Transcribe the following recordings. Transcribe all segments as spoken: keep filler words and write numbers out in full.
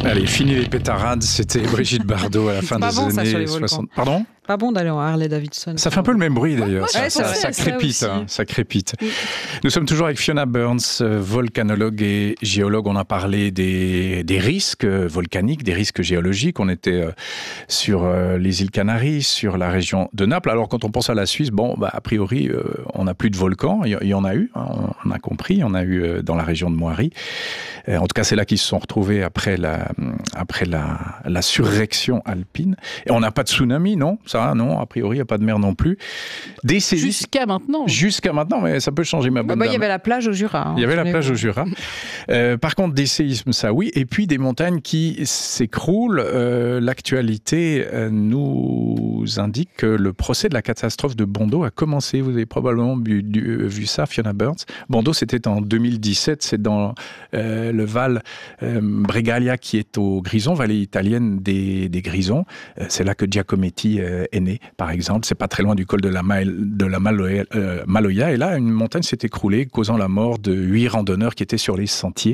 Allez, fini les pétarades, c'était Brigitte Bardot à la fin des bon, ça, années soixante. Pardon ? Pas bon d'aller en Harley-Davidson. Ça fait un peu le même bruit d'ailleurs, ouais, ça, ça, ça, ça crépite, ça, hein, ça crépite. Oui. Nous sommes toujours avec Fiona Burns, volcanologue et géologue. On a parlé des, des risques volcaniques, des risques géologiques. On était sur les îles Canaries, sur la région de Naples. Alors quand on pense à la Suisse, bon, bah, a priori, on n'a plus de volcans. Il y en a eu, hein, on a compris. Il y en a eu dans la région de Moiry. En tout cas, c'est là qu'ils se sont retrouvés après la, après la, la surréaction alpine. Et on n'a pas de tsunami, non ? Ça, non, a priori, il n'y a pas de mer non plus. Des séismes... Jusqu'à maintenant. Jusqu'à maintenant, mais ça peut changer, ma bonne bah, bah, dame. Il y avait la plage au Jura. Hein, il y avait la plage au Jura. Euh, par contre, des séismes, ça oui. Et puis des montagnes qui s'écroulent. Euh, l'actualité euh, nous indique que le procès de la catastrophe de Bondo a commencé. Vous avez probablement vu, vu, vu ça, Fiona Burns. Bondo, c'était en deux mille dix-sept. C'est dans euh, le Val euh, Bregaglia qui est au Grison, vallée italienne des, des Grisons. Euh, c'est là que Giacometti euh, est né, par exemple. C'est pas très loin du col de la, Mal, de la Maloya, euh, Maloya. Et là, une montagne s'est écroulée, causant la mort de huit randonneurs qui étaient sur les sentiers.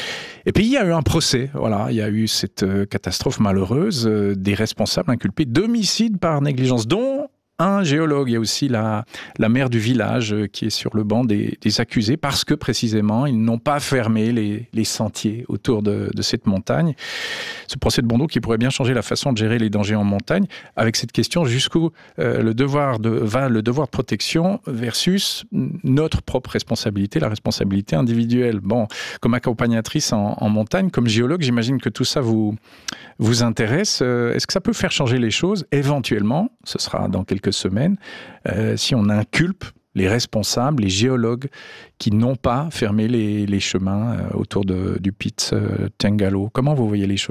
Et puis, il y a eu un procès. Voilà, il y a eu cette euh, catastrophe malheureuse, euh, des responsables inculpés d'homicide par négligence, dont un géologue. Il y a aussi la, la maire du village qui est sur le banc des, des accusés parce que, précisément, ils n'ont pas fermé les, les sentiers autour de, de cette montagne. Ce procès de Bondo qui pourrait bien changer la façon de gérer les dangers en montagne avec cette question jusqu'où euh, le devoir de, va le devoir de protection versus notre propre responsabilité, la responsabilité individuelle. Bon, comme accompagnatrice en, en montagne, comme géologue, j'imagine que tout ça vous, vous intéresse. Est-ce que ça peut faire changer les choses ? Éventuellement, ce sera dans quelques semaines, euh, si on inculpe les responsables, les géologues qui n'ont pas fermé les, les chemins euh, autour de, du Piz euh, Tengalo. Comment vous voyez les choses ?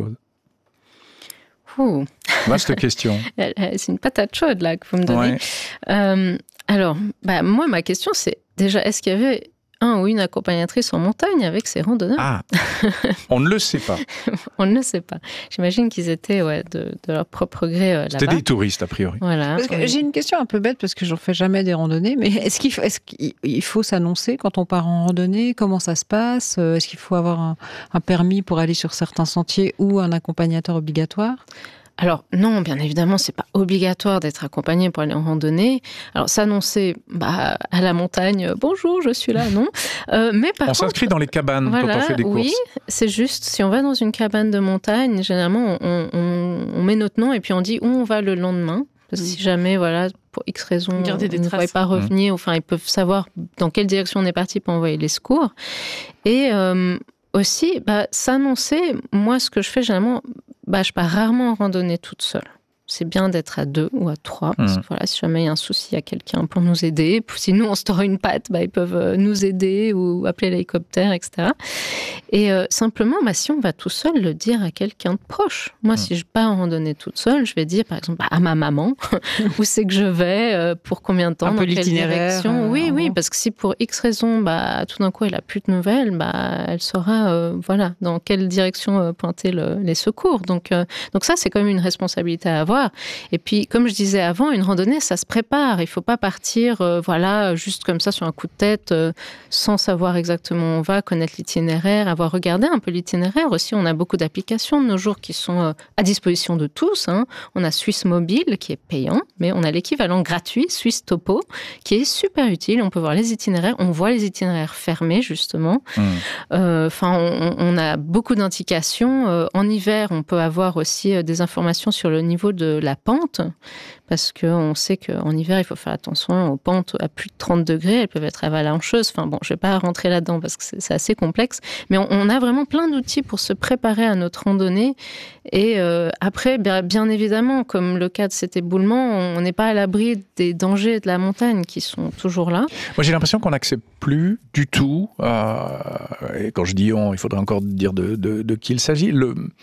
Ouh. Vaste question. C'est une patate chaude là que vous me donnez. Ouais. Euh, alors, bah, moi, ma question, c'est déjà, est-ce qu'il y avait un ou une accompagnatrice en montagne avec ses randonneurs ? Ah, on ne le sait pas. On ne le sait pas. J'imagine qu'ils étaient ouais, de, de leur propre gré euh, là-bas. C'était des touristes, a priori. Voilà. Parce que oui. J'ai une question un peu bête, parce que je ne fais jamais des randonnées, mais est-ce qu'il faut, est-ce qu'il faut s'annoncer quand on part en randonnée ? Comment ça se passe ? Est-ce qu'il faut avoir un, un permis pour aller sur certains sentiers ou un accompagnateur obligatoire ? Alors non, bien évidemment, c'est pas obligatoire d'être accompagné pour aller en randonnée. Alors s'annoncer bah, à la montagne, bonjour, je suis là, non. Euh, mais par on contre, s'inscrit dans les cabanes voilà, quand on fait des courses. Oui, c'est juste, si on va dans une cabane de montagne, généralement, on, on, on met notre nom et puis on dit où on va le lendemain. Parce que mmh. si jamais, voilà, pour X raisons, on ne pourrait pas revenir, mmh. enfin, ils peuvent savoir dans quelle direction on est parti pour envoyer les secours. Et euh, aussi, bah, s'annoncer, moi, ce que je fais généralement, bah, je pars rarement en randonnée toute seule. C'est bien d'être à deux ou à trois. Parce que, voilà, si jamais il y a un souci, il y a quelqu'un pour nous aider. Si nous, on se tord une patte, bah, ils peuvent nous aider ou appeler l'hélicoptère, et cetera. Et euh, simplement, bah, si on va tout seul, le dire à quelqu'un de proche. Moi, mmh. si je pars en randonnée toute seule, je vais dire, par exemple, bah, à ma maman, où c'est que je vais, euh, pour combien de temps, un dans peu quelle direction. Euh, oui, oui, parce que si pour X raisons, bah, tout d'un coup, elle n'a plus de nouvelles, bah, elle saura euh, voilà, dans quelle direction euh, pointer le, les secours. Donc, euh, donc ça, c'est quand même une responsabilité à avoir. Et puis, comme je disais avant, une randonnée, ça se prépare. Il ne faut pas partir euh, voilà, juste comme ça sur un coup de tête, euh, sans savoir exactement où on va, connaître l'itinéraire, avoir regardé un peu l'itinéraire. Aussi, on a beaucoup d'applications de nos jours qui sont euh, à disposition de tous. Hein. On a Suisse Mobile, qui est payant, mais on a l'équivalent gratuit, Suisse Topo, qui est super utile. On peut voir les itinéraires. On voit les itinéraires fermés, justement. Mmh. Euh, on, on a beaucoup d'indications. Euh, en hiver, on peut avoir aussi euh, des informations sur le niveau de la pente, parce qu'on sait qu'en hiver, il faut faire attention aux pentes à plus de trente degrés, elles peuvent être avalancheuses. Enfin bon, je ne vais pas rentrer là-dedans parce que c'est, c'est assez complexe, mais on, on a vraiment plein d'outils pour se préparer à notre randonnée. Et euh, après, bien, bien évidemment, comme le cas de cet éboulement, on n'est pas à l'abri des dangers de la montagne qui sont toujours là. Moi, j'ai l'impression qu'on n'accepte plus du tout, euh, et quand je dis on, il faudrait encore dire de, de, de qui il s'agit, le...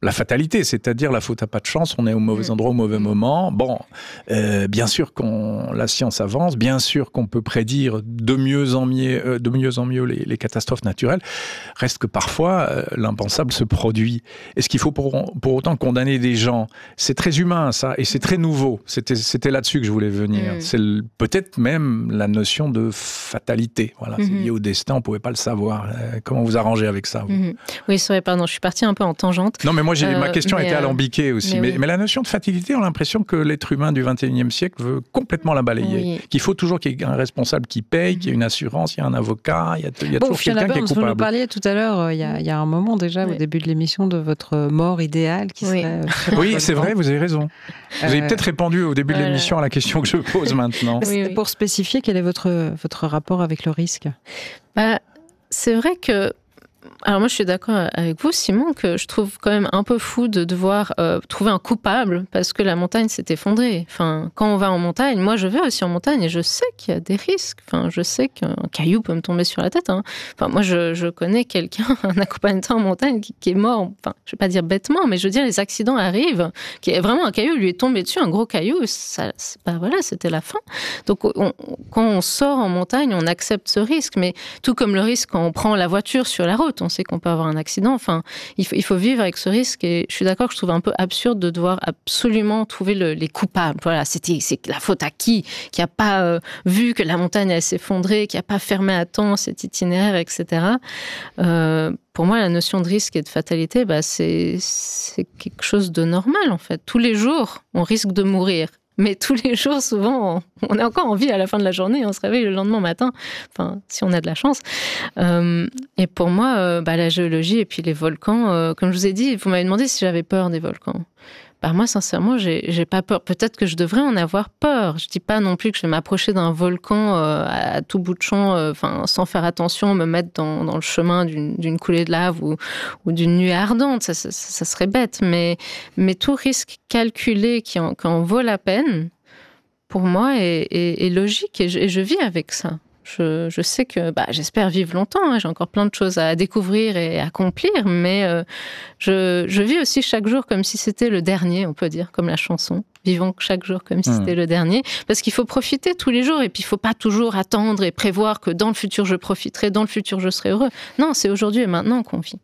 la fatalité, c'est-à-dire la faute à pas de chance, on est au mauvais endroit au mauvais moment. Bon, euh, bien sûr qu'on la science avance, bien sûr qu'on peut prédire de mieux en mieux, euh, de mieux en mieux les, les catastrophes naturelles. Reste que parfois euh, l'impensable se produit. Est-ce qu'il faut pour, pour autant condamner des gens? C'est très humain ça, et c'est très nouveau. C'était, c'était là-dessus que je voulais venir. Mmh. C'est le, peut-être même la notion de fatalité. Voilà, mmh. C'est lié au destin, on pouvait pas le savoir. Euh, comment vous arrangez avec ça? Mmh. Oui, c'est vrai. Pardon, je suis partie un peu en tangente. Non, mais moi, j'ai, euh, ma question a été alambiquée aussi. Mais, mais, oui. mais la notion de fatalité, on a l'impression que l'être humain du vingt et unième siècle veut complètement la balayer. Oui. Qu'il faut toujours qu'il y ait un responsable qui paye, mmh. qu'il y ait une assurance, il y a un avocat, il y a, il y a bon, toujours quelqu'un qui est coupable. Vous nous parliez tout à l'heure, il y a, il y a un moment déjà, oui. au début de l'émission, de votre mort idéale qui oui. serait... Oui, c'est vrai, vous avez raison. Vous avez euh... peut-être répondu au début de voilà. l'émission à la question que je pose maintenant. Oui, oui. Pour spécifier, quel est votre, votre rapport avec le risque? Bah, c'est vrai que alors moi, je suis d'accord avec vous, Simon, que je trouve quand même un peu fou de devoir euh, trouver un coupable parce que la montagne s'est effondrée. Enfin, quand on va en montagne, moi, je vais aussi en montagne et je sais qu'il y a des risques. Enfin, je sais qu'un caillou peut me tomber sur la tête. Hein. Enfin, moi, je, je connais quelqu'un, un accompagnateur en montagne qui, qui est mort. Enfin, je vais pas dire bêtement, mais je veux dire, les accidents arrivent. Qui est vraiment un caillou lui est tombé dessus, un gros caillou. Ça, bah voilà, c'était la fin. Donc, on, quand on sort en montagne, on accepte ce risque. Mais tout comme le risque quand on prend la voiture sur la route, on sait qu'on peut avoir un accident. Enfin, il faut, il faut vivre avec ce risque. Et je suis d'accord que je trouve un peu absurde de devoir absolument trouver le, les coupables. Voilà, c'était, c'est la faute à qui? Qui n'a pas euh, vu que la montagne elle s'effondrait, qui n'a pas fermé à temps cet itinéraire, et cetera. Euh, pour moi, la notion de risque et de fatalité, bah, c'est, c'est quelque chose de normal, en fait. Tous les jours, on risque de mourir. Mais tous les jours, souvent, on est encore en vie à la fin de la journée, on se réveille le lendemain matin, enfin, si on a de la chance. Euh, et pour moi, euh, bah, la géologie et puis les volcans, euh, comme je vous ai dit, vous m'avez demandé si j'avais peur des volcans. Bah, moi, sincèrement, j'ai, j'ai pas peur. Peut-être que je devrais en avoir peur. Je dis pas non plus que je vais m'approcher d'un volcan euh, à tout bout de champ, euh, enfin, sans faire attention, me mettre dans, dans le chemin d'une, d'une coulée de lave ou, ou d'une nuée ardente. Ça, ça, ça serait bête. Mais, mais tout risque calculé qui en, qui en vaut la peine, pour moi, est, est, est logique et je, et je vis avec ça. Je, je sais que bah, j'espère vivre longtemps, hein, j'ai encore plein de choses à découvrir et à accomplir, mais euh, je, je vis aussi chaque jour comme si c'était le dernier, on peut dire, comme la chanson. Vivons chaque jour comme si mmh. c'était le dernier, parce qu'il faut profiter tous les jours et puis il ne faut pas toujours attendre et prévoir que dans le futur je profiterai, dans le futur je serai heureux. Non, c'est aujourd'hui et maintenant qu'on vit.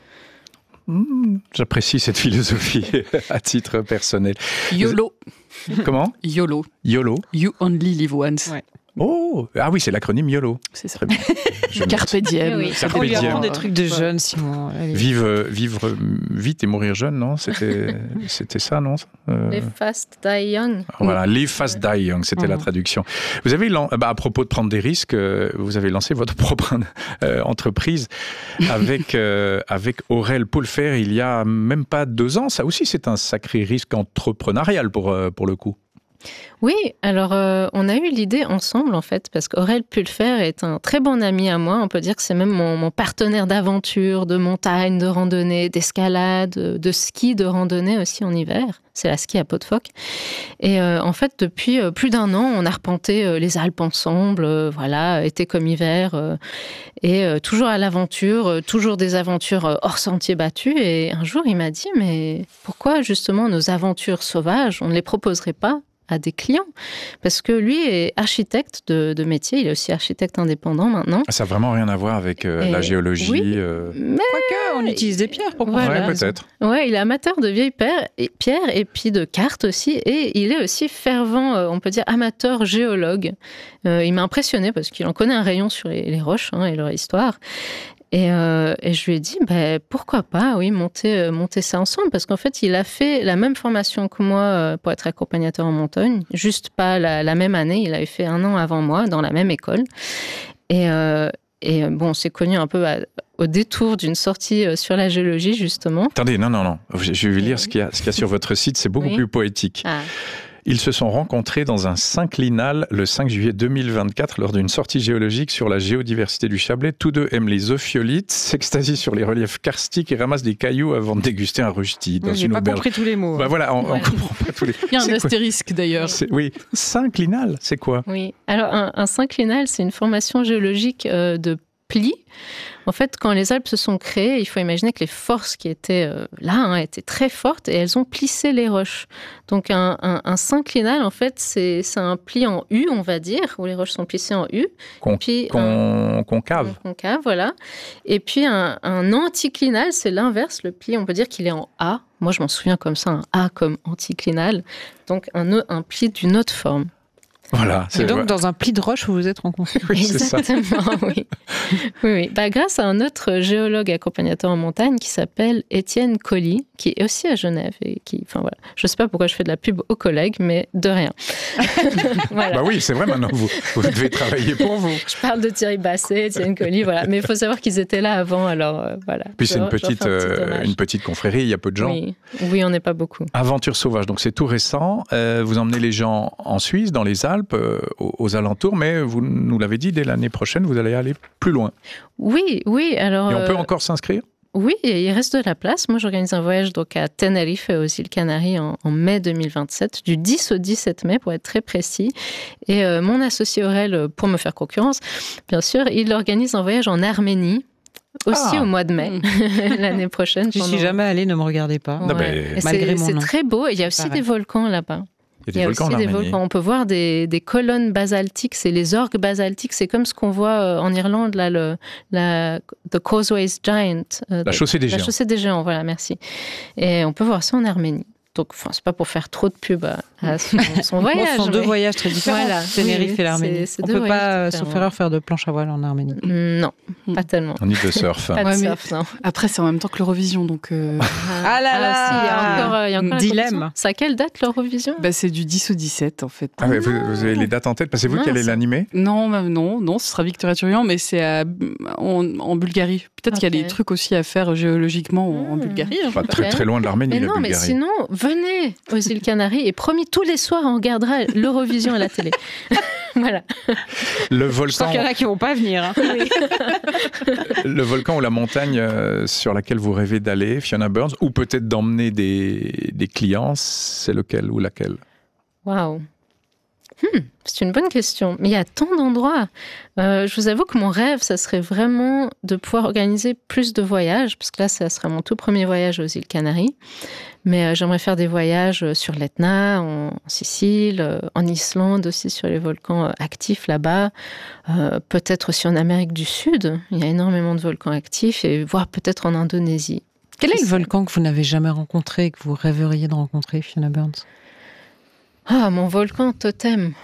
Mmh, j'apprécie cette philosophie à titre personnel. YOLO. Comment? YOLO. YOLO. You only live once. Ouais. Oh, ah oui, c'est l'acronyme YOLO. C'est ça. Carpe diem. Oui, Carpe on lui apprend diem. des trucs de jeunes, Simon. Allez. Vivre, vivre vite et mourir jeune, non? C'était, c'était ça, non? euh... Live fast, die young. Voilà, live fast, die young, c'était mmh. la traduction. Vous avez, lan... bah, à propos de prendre des risques, vous avez lancé votre propre euh, entreprise avec, euh, avec Aurel Poulfer il y a même pas deux ans. Ça aussi, c'est un sacré risque entrepreneurial pour, euh, pour le coup. Oui, alors euh, on a eu l'idée ensemble en fait, parce qu'Aurel Poulfer est un très bon ami à moi, on peut dire que c'est même mon, mon partenaire d'aventure, de montagne, de randonnée, d'escalade, de ski, de randonnée aussi en hiver. C'est la ski à Pot-de-Phoque. Et euh, en fait, depuis euh, plus d'un an, on a arpenté euh, les Alpes ensemble, euh, voilà, été comme hiver, euh, et euh, toujours à l'aventure, euh, toujours des aventures euh, hors sentier battu. Et un jour, il m'a dit, mais pourquoi justement nos aventures sauvages, on ne les proposerait pas à des clients, parce que lui est architecte de, de métier, il est aussi architecte indépendant maintenant. Ça n'a vraiment rien à voir avec euh, la géologie. Oui, euh... mais quoique on utilise des pierres pour voilà. Ouais, peut-être. Ouais, il est amateur de vieilles pierres et, pierres et puis de cartes aussi, et il est aussi fervent, euh, on peut dire amateur géologue. Euh, il m'a impressionné parce qu'il en connaît un rayon sur les, les roches hein, et leur histoire. Et, euh, et je lui ai dit, bah, pourquoi pas, oui, monter, euh, monter ça ensemble, parce qu'en fait, il a fait la même formation que moi euh, pour être accompagnateur en montagne, juste pas la, la même année, il avait fait un an avant moi, dans la même école. Et, euh, et bon, on s'est connus un peu à, au détour d'une sortie sur la géologie, justement. Attendez, non, non, non, je vais lire ce qu'il y a, ce qu'il y a sur votre site, c'est beaucoup oui. plus poétique. Ah. Ils se sont rencontrés dans un synclinal le cinq juillet deux mille vingt-quatre lors d'une sortie géologique sur la géodiversité du Chablais. Tous deux aiment les ophiolites, s'extasient sur les reliefs karstiques et ramassent des cailloux avant de déguster un rusti. Dans oui, j'ai une pas auberge. compris tous les mots. Bah voilà, on, ouais. on comprend pas tous les. Il y a un c'est astérisque quoi d'ailleurs. C'est, oui, synclinal, c'est quoi? Oui, alors un, un synclinal, c'est une formation géologique euh, de plis. En fait, quand les Alpes se sont créées, il faut imaginer que les forces qui étaient euh, là hein, étaient très fortes et elles ont plissé les roches. Donc un, un, un synclinal, en fait, c'est, c'est un pli en U, on va dire, où les roches sont plissées en U. Con, puis con, un, concave. Un concave, voilà. Et puis un, un anticlinal, c'est l'inverse. Le pli, on peut dire qu'il est en A. Moi, je m'en souviens comme ça, un A comme anticlinal. Donc un, un pli d'une autre forme. Voilà, c'est donc dans un pli de roche où vous êtes rencontrés. Oui, exactement, oui. oui, oui. Bah, grâce à un autre géologue accompagnateur en montagne qui s'appelle Étienne Colli, qui est aussi à Genève. Et qui, enfin, voilà. Je ne sais pas pourquoi je fais de la pub aux collègues, mais de rien. Voilà. Bah oui, c'est vrai, maintenant, vous, vous devez travailler pour vous. Je parle de Thierry Basset, Étienne Colli, voilà. Mais il faut savoir qu'ils étaient là avant, alors euh, voilà. Puis c'est une petite, euh, une petite confrérie, il y a peu de gens. Oui, oui on n'est pas beaucoup. Aventure sauvage, donc c'est tout récent. Euh, vous emmenez les gens en Suisse, dans les Alpes, Euh, aux, aux alentours, mais vous nous l'avez dit, dès l'année prochaine, vous allez aller plus loin. Oui, oui. Alors, et on peut euh, encore s'inscrire ? Oui, il reste de la place. Moi, j'organise un voyage donc à Tenerife, aux îles Canaries, en, en mai deux mille vingt-sept, du dix au dix-sept mai, pour être très précis. Et euh, mon associé Aurel, pour me faire concurrence, bien sûr, il organise un voyage en Arménie, aussi ah. au mois de mai, l'année prochaine. Je ne suis jamais allée, ne me regardez pas. Ouais. mais... Malgré mon nom. C'est très beau. Il y a aussi Pareil. des volcans là-bas. Il y a, des il y a volcans aussi des volcans. On peut voir des, des colonnes basaltiques, c'est les orgues basaltiques, c'est comme ce qu'on voit en Irlande, là, le, la The Causeways Giant. Euh, la chaussée des la géants. La chaussée des géants, voilà, merci. Et on peut voir ça en Arménie. Donc, enfin, c'est pas pour faire trop de pub à, à son, son voyage. Ce sont mais... deux voyages très différents, voilà. Tenerife oui, et l'Arménie. C'est, c'est on ne peut pas, sauf erreur, faire de planche à voile en Arménie. Non, pas tellement. On dit de surf. Pas de ouais, surf, non. Après, c'est en même temps que l'Eurovision, donc... Euh... Ah là là ah, si, il y a encore, il y a encore dilemme. C'est à quelle date l'Eurovision ? Bah, c'est du dix au dix-sept, en fait. Ah, mais vous, vous avez les dates en tête, parce que c'est vous qui allez l'animer ? Non, non, non, ce sera Victoria Turian, mais c'est à, en, en Bulgarie. Peut-être okay. qu'il y a des trucs aussi à faire géologiquement mmh. en Bulgarie. Pas okay. très, très loin de l'Arménie, mais la non, Bulgarie. Mais sinon, venez aux îles Canaries et promis, tous les soirs, on regardera l'Eurovision à la télé. Voilà. Le volcan... qu'il y en a qui ne vont pas venir. Hein. Oui. Le volcan ou la montagne euh, sur laquelle vous rêvez d'aller, Fiona Burns, ou peut-être d'emmener des, des clients, c'est lequel ou laquelle ? Waouh. Hmm, c'est une bonne question. Mais il y a tant d'endroits. Euh, je vous avoue que mon rêve, ça serait vraiment de pouvoir organiser plus de voyages, parce que là, ça sera mon tout premier voyage aux îles Canaries. Mais euh, j'aimerais faire des voyages sur l'Etna, en, en Sicile, euh, en Islande aussi, sur les volcans euh, actifs là-bas. Euh, peut-être aussi en Amérique du Sud. Il y a énormément de volcans actifs, et voire peut-être en Indonésie. Quel est le volcan que vous n'avez jamais rencontré et que vous rêveriez de rencontrer, Fiona Burns ? Ah, mon volcan totem.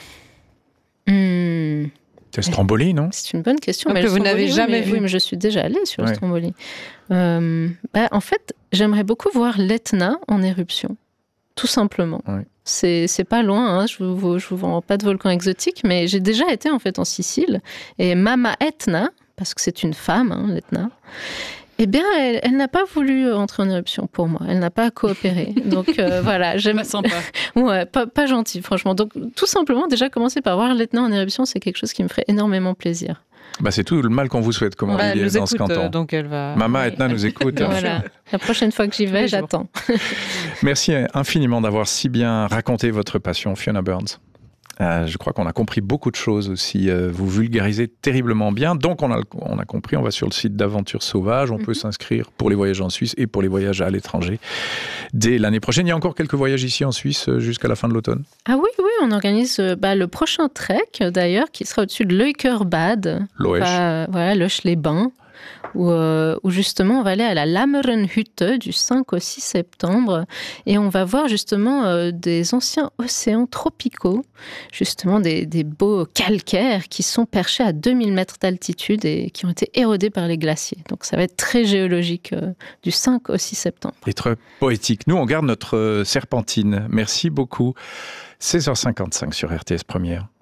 Hmm. C'est Stromboli, non ? C'est une bonne question. Donc mais que vous n'avez jamais oui, mais, vu. Oui, mais je suis déjà allée sur ouais. Stromboli. Euh, bah, en fait, j'aimerais beaucoup voir l'Etna en éruption. Tout simplement. Ouais. C'est, c'est pas loin, hein. Je ne vous, je vous vends pas de volcan exotique, mais j'ai déjà été en fait en Sicile. Et Mama Etna, parce que c'est une femme, hein, l'Etna, eh bien, elle, elle n'a pas voulu entrer en éruption pour moi. Elle n'a pas coopéré. Donc euh, voilà, j'aime. Pas sympa. Ouais, pas, pas gentil, franchement. Donc tout simplement, déjà commencer par voir l'Etna en éruption, c'est quelque chose qui me ferait énormément plaisir. Bah, c'est tout le mal qu'on vous souhaite, comme on bah, dit dans écoute, ce canton. Euh, donc elle va... Mama Etna nous écoute. Voilà. La prochaine fois que j'y vais, j'attends. Merci infiniment d'avoir si bien raconté votre passion, Fiona Burns. Euh, je crois qu'on a compris beaucoup de choses aussi. Euh, vous vulgarisez terriblement bien. Donc, on a, on a compris, on va sur le site d'Aventure Sauvage. On mm-hmm. peut s'inscrire pour les voyages en Suisse et pour les voyages à l'étranger dès l'année prochaine. Il y a encore quelques voyages ici en Suisse jusqu'à la fin de l'automne. Ah oui, oui, on organise bah, le prochain trek, d'ailleurs, qui sera au-dessus de Leukerbad. Loesch. Bah, voilà, Loesch-les-Bains. Où, euh, où justement on va aller à la Lamerenhütte du cinq au six septembre et on va voir justement euh, des anciens océans tropicaux, justement des, des beaux calcaires qui sont perchés à deux mille mètres d'altitude et qui ont été érodés par les glaciers. Donc ça va être très géologique euh, du cinq au six septembre. Et très poétique. Nous on garde notre serpentine. Merci beaucoup. seize heures cinquante-cinq sur R T S Première.